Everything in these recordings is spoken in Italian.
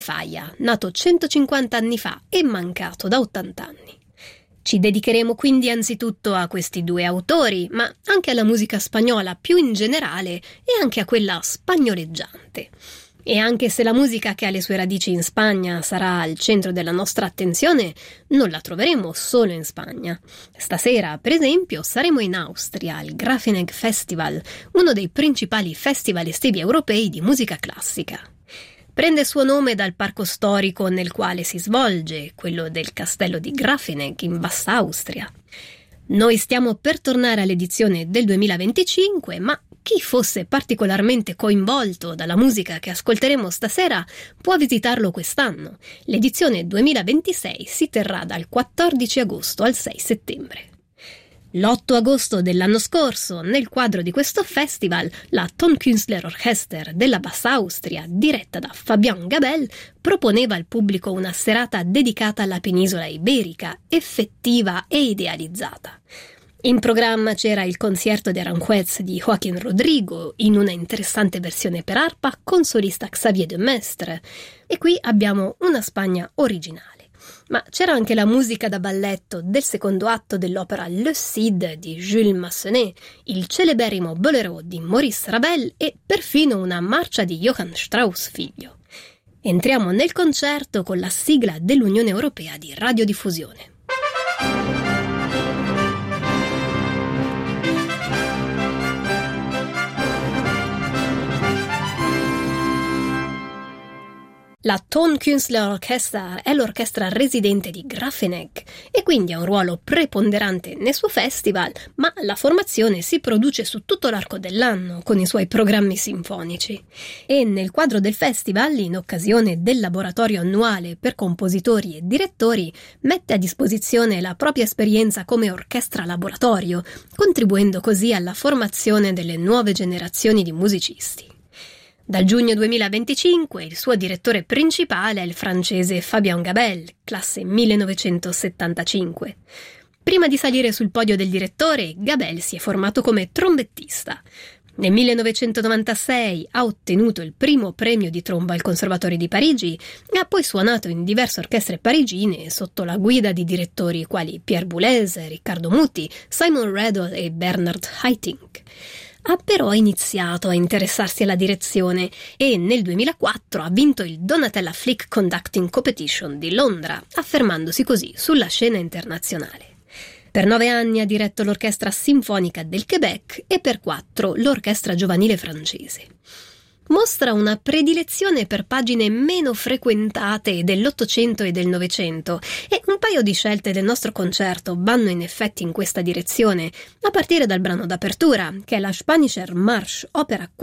Falla, nato 150 anni fa e mancato da 80 anni. Ci dedicheremo quindi anzitutto a questi due autori, ma anche alla musica spagnola più in generale e anche a quella spagnoleggiante. E anche se la musica che ha le sue radici in Spagna sarà al centro della nostra attenzione, non la troveremo solo in Spagna. Stasera, per esempio, saremo in Austria al Grafenegg Festival, uno dei principali festival estivi europei di musica classica. Prende suo nome dal parco storico nel quale si svolge, quello del castello di Grafenegg in Bassa Austria. Noi stiamo per tornare all'edizione del 2025, ma chi fosse particolarmente coinvolto dalla musica che ascolteremo stasera può visitarlo quest'anno. L'edizione 2026 si terrà dal 14 agosto al 6 settembre. L'8 agosto dell'anno scorso, nel quadro di questo festival, la Tonkünstlerorchester della Bassa Austria, diretta da Fabian Gabel, proponeva al pubblico una serata dedicata alla penisola iberica, effettiva e idealizzata. In programma c'era il Concierto de Aranjuez di Joaquín Rodrigo, in una interessante versione per arpa con solista Xavier de Mestre, e qui abbiamo una Spagna originale. Ma c'era anche la musica da balletto del secondo atto dell'opera Le Cid di Jules Massenet, il celeberrimo Bolero di Maurice Ravel e perfino una marcia di Johann Strauss figlio. Entriamo nel concerto con la sigla dell'Unione Europea di Radiodiffusione. La Tonkünstlerorchester è l'orchestra residente di Grafenegg e quindi ha un ruolo preponderante nel suo festival, ma la formazione si produce su tutto l'arco dell'anno con i suoi programmi sinfonici. E nel quadro del festival, in occasione del laboratorio annuale per compositori e direttori, mette a disposizione la propria esperienza come orchestra laboratorio, contribuendo così alla formazione delle nuove generazioni di musicisti. Dal giugno 2025 il suo direttore principale è il francese Fabian Gabel, classe 1975. Prima di salire sul podio del direttore, Gabel si è formato come trombettista. Nel 1996 ha ottenuto il primo premio di tromba al Conservatorio di Parigi e ha poi suonato in diverse orchestre parigine sotto la guida di direttori quali Pierre Boulez, Riccardo Muti, Simon Rattle e Bernard Haitink. Ha però iniziato a interessarsi alla direzione e nel 2004 ha vinto il Donatella Flick Conducting Competition di Londra, affermandosi così sulla scena internazionale. Per 9 anni ha diretto l'Orchestra Sinfonica del Quebec e per 4 l'Orchestra Giovanile francese. Mostra una predilezione per pagine meno frequentate dell'Ottocento e del Novecento e un paio di scelte del nostro concerto vanno in effetti in questa direzione, a partire dal brano d'apertura, che è la Spanischer Marsch, opera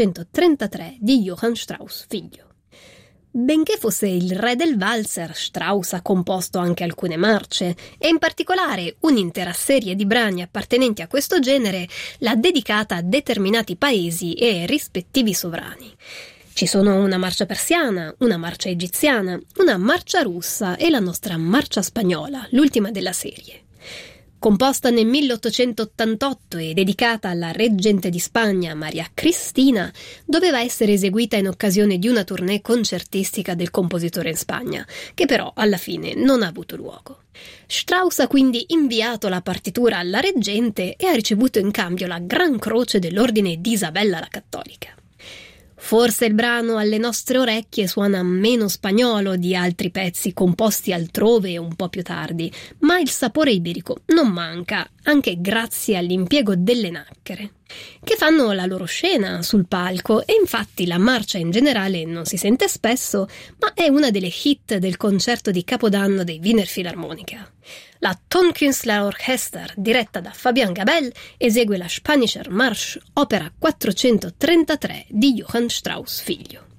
433 di Johann Strauss figlio. Benché fosse il re del valzer, Strauss ha composto anche alcune marce e in particolare un'intera serie di brani appartenenti a questo genere l'ha dedicata a determinati paesi e rispettivi sovrani. Ci sono una marcia persiana, una marcia egiziana, una marcia russa e la nostra marcia spagnola, l'ultima della serie. Composta nel 1888 e dedicata alla reggente di Spagna Maria Cristina, doveva essere eseguita in occasione di una tournée concertistica del compositore in Spagna, che però alla fine non ha avuto luogo. Strauss ha quindi inviato la partitura alla reggente e ha ricevuto in cambio la Gran Croce dell'Ordine di Isabella la Cattolica. Forse il brano alle nostre orecchie suona meno spagnolo di altri pezzi composti altrove e un po' più tardi, ma il sapore iberico non manca, anche grazie all'impiego delle nacchere, che fanno la loro scena sul palco e infatti la marcia in generale non si sente spesso, ma è una delle hit del concerto di Capodanno dei Wiener Philharmoniker. La Tonkünstlerorchester, diretta da Fabian Gabel, esegue la Spanischer Marsch, opera 433 di Johann Strauss figlio.